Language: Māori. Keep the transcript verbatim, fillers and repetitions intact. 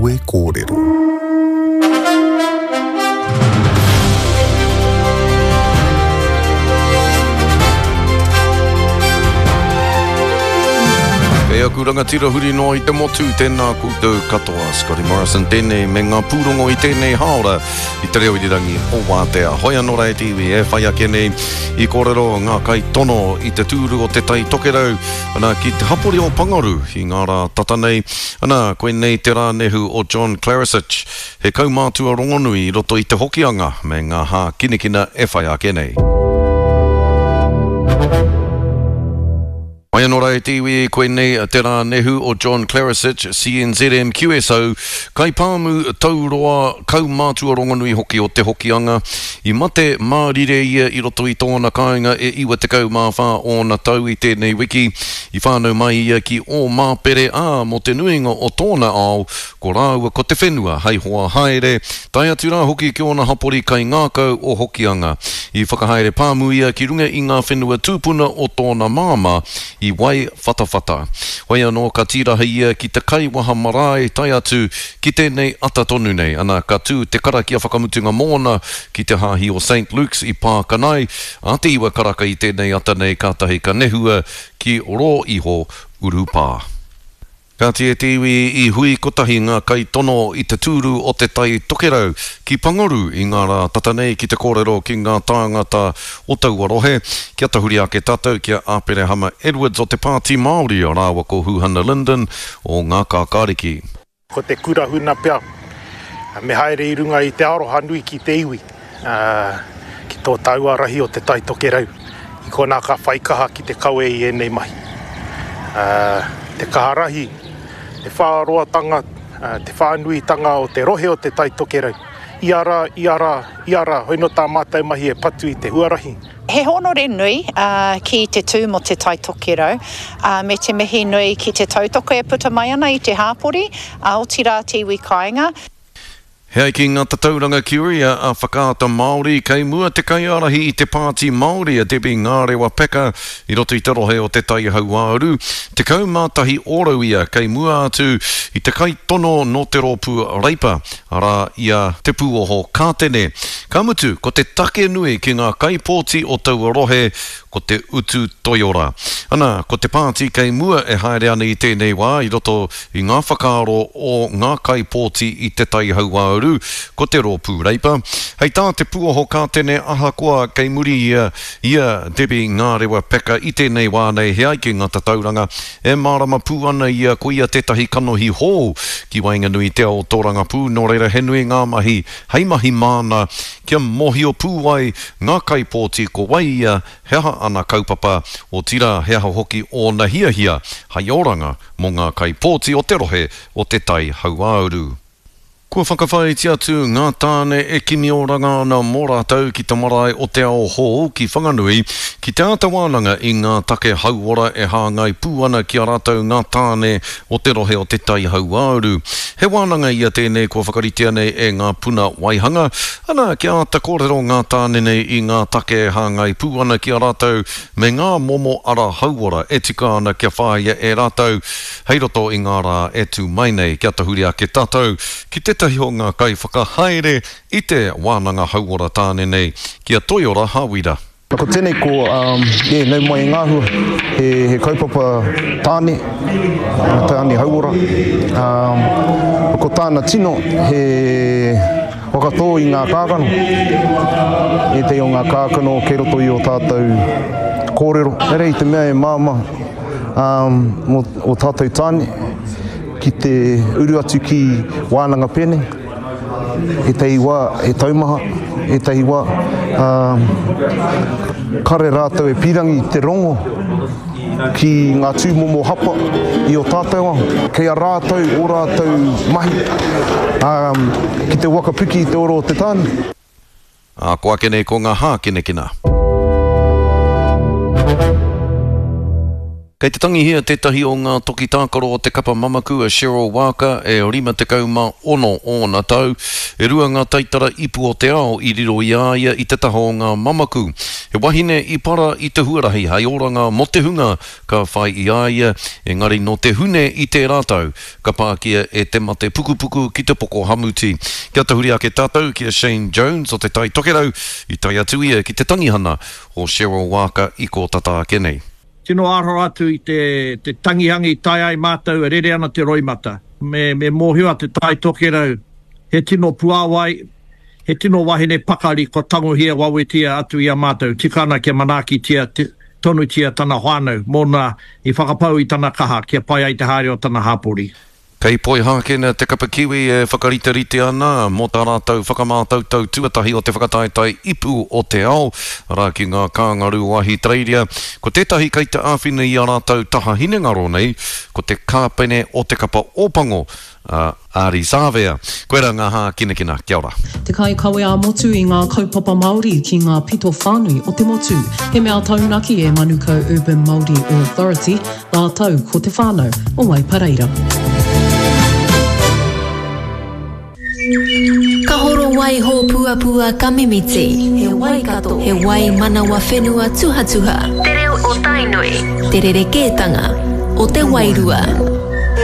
Niue Kōrero. Kea kuranga tira huri no I te motu tēnā koutou katoa. Scotty Morrison tēnei me ngā pūrongo I tēnei haora I te reo I rangi o Wātea. Hoi anō rei tiwi e whai ake nei I kōrero ngā kai tono I te tūru o te tai tokerau. Ana ki te hapori o Pangaru I ngā rā tata nei. Ana koe nei te rā nehu o John Clarisic. He kaumātua rongonui I roto I te hokianga me ngā hā kinekina e whai ake nei. Mai anō rei tiwi koe nei te rā nehu o John Clarisic, C N Z M Q S O, kai pāmu tauroa kaumātua rongonui hoki o te hokianga. I mate mārire ia I roto I tōna kāinga e iwa te kaumāwha o na tau I tēnei wiki. I whānau mai ia ki o māpere ā mo te nuinga o tōna ao, ko rāua ko te whenua hei hoa haere, tai atu rā hoki ki ona hapori kai ngākau o hokianga. I whakahaere pāmu ia ki runga I ngā whenua tūpuna o tōna māma, I wai whatawhata. Wai anō ka tiraha ia ki te kaiwaha marae tai atu ki tēnei ata tonu nei. Ana ka tū te karakia whakamutunga mōna ki te hāhi o Saint Luke's I Pākanai. A te iwa karaka I tēnei ata nei kātahi ka nehua ki ro iho urupā. Ka tie tiwi I hui kotahi ngā kai tono I te tūru o te tai tokerau ki Pangaru I ngā rā tata nei ki te kōrero ki ngā tāngata o Tauarohe. Kia tahuri ake tātou kia āpere hama Edwards o te pāti Māori o rāwa ko Huhana Linden o ngā kākāriki. Ko te kurahuna pia, me haere I runga I te aroha nui ki te iwi, uh, ki tō tauarahi o te tai tokerau. I ko nā ka whaikaha ki te kaue I enei mahi. Uh, te kaharahi, te whaaroatanga, uh, te whaanuitanga o te rohe o te tai tokerau. I ara, I ara, I ara, hoi no tā mātai mahi e patu I te huarahi. He honore nui uh, ki te tū mo te tai tokerau, uh, me te mihi nui ki te tautoko e puta mai ana I te hāpori, uh, o tira tiwi kāinga. Hei ki ngā tatauranga kiuria a whakaata Māori kei mua te kaiarahi I te pāti Māori a Debbie Ngārewa Peka I roto I te rohe o te tai hauāru. Te kaumātahi oro ia kei mua atu I te kai tono no te ropu reipa ara ia te pūoho kātene. Ka mutu ko te take nui ki ngā kaipōti o Tauarohe ko te utu toiora. Ana, ko te pāti kei mua e haere ana I tēnei wā I roto I ngā whakaaro o ngā kaipōti I te tai hauāru ko te rōpū reipa. Hei tā te puoho kātene ahakoa kei muri ia, ia Debbie Ngārewa Peka I tēnei wā nei he ai ki ngā tatauranga e mārama pū ana ia ko ia tētahi kanohi hō ki wainga nui te ao tōranga pū no reira he nui ngā mahi hei mahi māna kia mohi o pū wai ngā kaipōti ko wai ia heha ana kaupapa o tira heha hoki o na hia hia hai oranga mo ngā kaipōti o te rohe o te tai hauāuru. Kua whakawhai ti atu ngā tāne e kimi o ranga ana mō rātau ki te marae o te ao hō ki whanganui ki te ata wānanga I ngā take hauora e hāngai pūana ki a rātau ngā tāne o te rohe o te tai hauāuru. He wānanga ia tēnei kua whakaritia nei e ngā puna waihanga. Ana ki a ata kōrero ngā tāne nei I ngā take e hāngai pūana ki a rātau me ngā momo ara hauora e tika ana kia whāia e rātau. Hei roto I ngā rā e tū mai nei kia tahuri ake tātou ki te tahi o ngā kai whakahaere I te wānanga hauora tāne nei kia toiora hāwira. Ko tēnei ko, um, e, nau mai ngāhua, he, he kaupapa tāne, tāne hauora. Um, ko tāna tino, he whakatō I ngā kākano. E te o ngā kākano, kei roto I o tātou kōrero. Nere I te mea e māma um, o, o tātou tāne, ki te uru atu ki wānanga pēne, e te iwa e taumaha, e te iwa um, kare rātou e pirangi te rongo ki ngā tūmomo hapa I o tātou ang. Kei a rātou, o rātou mahi, um, ki te wakapiki te oro o te tāne. A koa kene ko ngā hā kene kina. Kei te tangi hia tētahi o ngā toki tākaro o te kapa mamaku a Cheryl Walker e rima te kauma ono o nā tau. E rua ngā taitara ipu o te ao i riro i aia i te taho o ngā mamaku. He wahine i para i te huarahi hei oranga mo te hunga ka whai i aia. Engari no te hune i te rātau ka pākia e te mate puku puku ki te poko hamuti. Kia tahuri ake tātou ki a Shane Jones o te tai tokerau i tai atu ia ki te tangihana o Cheryl Walker i ko tata ake nei. Tino aro atu i te, te tangihangi tai ai mātou e rere ana te roimata. Me, me mōhua te tai tokerau. He tino puawai, he tino wahine pakari ko tangohia wawetia atu i a mātou. Tikana ke manaki tia, te, tonu tia tana whānau. Mōna i whakapau i tana kaha, kia pai ai te haere o tana hāpori. Kei poi hākena te kapa kiwi e whakarite rite ana, mō tā rātau whakamātau tau tuatahi o te whakataetai ipu o te ao, rā ki ngā kāngaru wahi treiria. Ko tētahi kei te āwhina i a rātau taha hinengaro nei, ko te kāpene o te kapa ōpango, uh, Ari Sāvea. Koe rā ngā hā kina kina, kia ora. Te kai kawe a motu i ngā kaupapa Māori ki ngā pito whānui o te motu. He mea taunaki e Manukau Urban Māori Authority, ngā tau ko te whānau o Waipareira. Ka horo wai ho pua pua ka mimiti. He wai kato. He wai manawa whenua tuha tuha. Te reo o tainoi. Te rere kētanga o te wairua.